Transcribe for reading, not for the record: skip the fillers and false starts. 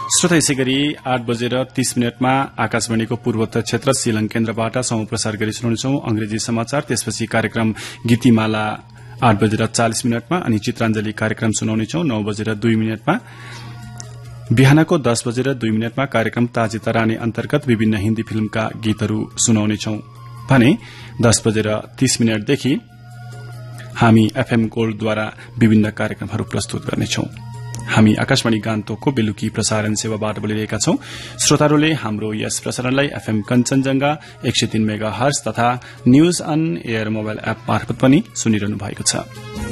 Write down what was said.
श्रोता यसै गरी 8:30 आकाशवाणीको पूर्वोत्तर क्षेत्र शिलङ केन्द्रबाट समूह गरी सुनाउनेछौ अंग्रेजी समाचार। त्यसपछि कार्यक्रम गीतिमाला 8:40 अनि चित्राञ्जली कार्यक्रम सुनाउनेछौ 9:02 बिहानको 10:02 कार्यक्रम ताजी तरानी अन्तर्गत विभिन्न हिन्दी फिल्मका गीतहरू सुनाउनेछौ भने 10:30 देखि हामी एफएम गोल्डद्वारा विभिन्न कार्यक्रमहरू प्रस्तुत गर्नेछौं। हामी आकाशवाणी गान्तोकको बेलुकी प्रसारण सेवाबाट बोलिरहेका छौं। श्रोताहरूले हाम्रो यस प्रसारणलाई एफएम कञ्चनजंघा 103 मेगाहर्ज तथा news on air mobile app मार्फत पनि सुनिरहनु भएको छ।